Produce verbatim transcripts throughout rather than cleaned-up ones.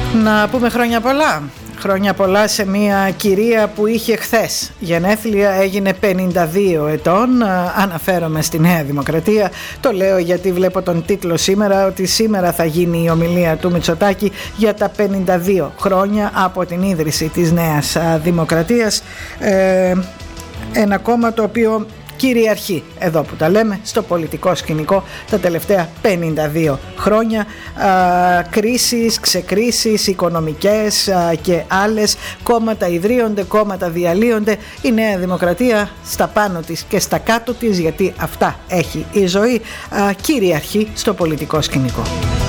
Να πούμε χρόνια πολλά. Χρόνια πολλά σε μια κυρία που είχε χθες γενέθλια, έγινε πενήντα δύο ετών, αναφέρομαι στη Νέα Δημοκρατία. Το λέω γιατί βλέπω τον τίτλο σήμερα ότι σήμερα θα γίνει η ομιλία του Μητσοτάκη για τα πενήντα δύο χρόνια από την ίδρυση της Νέας Δημοκρατίας, ε, ένα κόμμα το οποίο κυριαρχεί εδώ που τα λέμε στο πολιτικό σκηνικό τα τελευταία πενήντα δύο χρόνια. Α, κρίσεις, ξεκρίσεις, οικονομικές α, και άλλες, κόμματα ιδρύονται, κόμματα διαλύονται. Η Νέα Δημοκρατία στα πάνω της και στα κάτω της, γιατί αυτά έχει η ζωή, α, κυριαρχεί στο πολιτικό σκηνικό.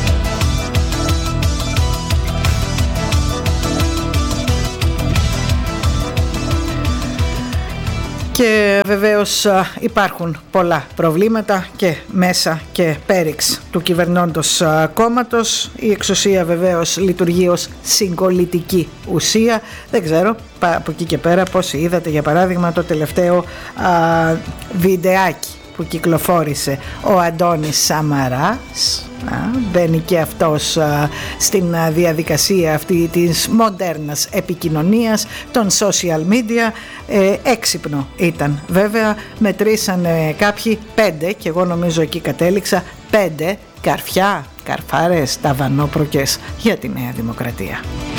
Και βεβαίως υπάρχουν πολλά προβλήματα και μέσα και πέριξ του κυβερνώντος κόμματος. Η εξουσία βεβαίως λειτουργεί ως συγκολητική ουσία. Δεν ξέρω από εκεί και πέρα πώς είδατε για παράδειγμα το τελευταίο α, βιντεάκι που κυκλοφόρησε ο Αντώνης Σαμαράς. Α, μπαίνει και αυτός α, στην α, διαδικασία αυτή της μοντέρνας επικοινωνίας των social media. ε, έξυπνο ήταν βέβαια, μετρήσανε κάποιοι πέντε και εγώ νομίζω εκεί κατέληξα, πέντε καρφιά, καρφάρες, ταβανόπροκες για τη Νέα Δημοκρατία.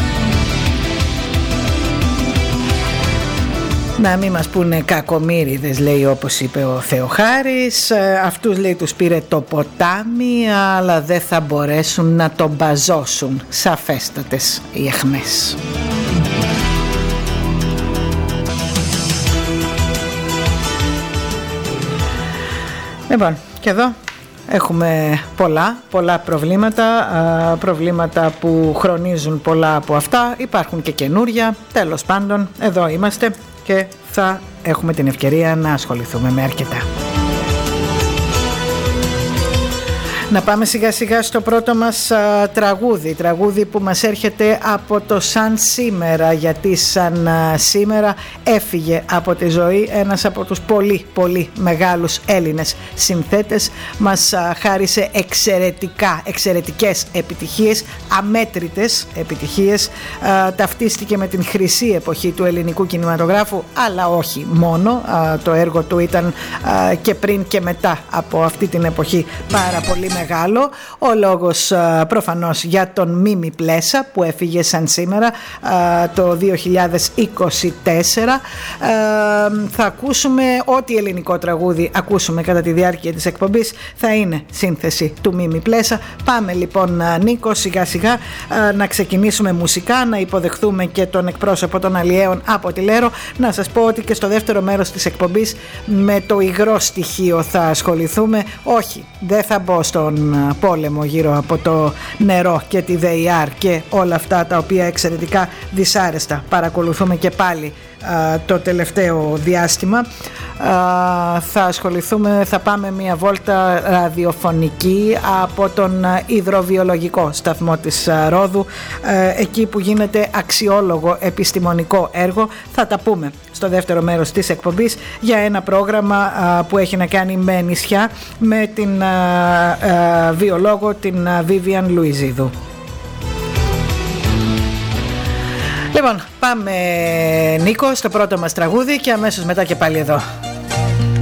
Να μην μας πούνε κακομοίριδες, λέει, όπως είπε ο Θεοχάρης. Αυτούς, λέει, τους πήρε το ποτάμι, αλλά δεν θα μπορέσουν να τον μπαζώσουν. Σαφέστατες οι αιχμές. Λοιπόν, και εδώ έχουμε πολλά, πολλά προβλήματα, προβλήματα που χρονίζουν πολλά από αυτά. Υπάρχουν και καινούρια. Τέλος πάντων, εδώ είμαστε και θα έχουμε την ευκαιρία να ασχοληθούμε με αρκετά. Να πάμε σιγά σιγά στο πρώτο μας α, τραγούδι, τραγούδι που μας έρχεται από το Σαν Σήμερα, γιατί σαν α, σήμερα έφυγε από τη ζωή ένας από τους πολύ πολύ μεγάλους Έλληνες συνθέτες. Μας α, χάρισε εξαιρετικά, εξαιρετικές επιτυχίες, αμέτρητες επιτυχίες, α, ταυτίστηκε με την χρυσή εποχή του ελληνικού κινηματογράφου, αλλά όχι μόνο, α, το έργο του ήταν α, και πριν και μετά από αυτή την εποχή πάρα πολύ μεγάλο. Μεγάλο. Ο λόγος α, προφανώς για τον Μίμη Πλέσα που έφυγε σαν σήμερα α, το δύο χιλιάδες είκοσι τέσσερα. Α, θα ακούσουμε ό,τι ελληνικό τραγούδι ακούσουμε κατά τη διάρκεια της εκπομπής θα είναι σύνθεση του Μίμη Πλέσα. Πάμε λοιπόν, α, Νίκο, σιγά σιγά α, να ξεκινήσουμε μουσικά, να υποδεχθούμε και τον εκπρόσωπο των Αλλιέων από τη Λέρο. Να σας πω ότι και στο δεύτερο μέρος της εκπομπής με το υγρό στοιχείο θα ασχοληθούμε. Όχι, δεν θα μπω στον πόλεμο γύρω από το νερό και τη ΔΕΙΑΡ και όλα αυτά τα οποία εξαιρετικά δυσάρεστα παρακολουθούμε και πάλι α, το τελευταίο διάστημα. Α, θα ασχοληθούμε, θα πάμε μια βόλτα ραδιοφωνική από τον υδροβιολογικό σταθμό της Ρόδου, α, εκεί που γίνεται αξιόλογο επιστημονικό έργο. Θα τα πούμε στο δεύτερο μέρος της εκπομπής για ένα πρόγραμμα α, που έχει να κάνει με νησιά, με την α, α, βιολόγο την Βίβιαν Λουιζίδου. Λοιπόν, πάμε, Νίκο, στο πρώτο μας τραγούδι και αμέσως μετά και πάλι εδώ.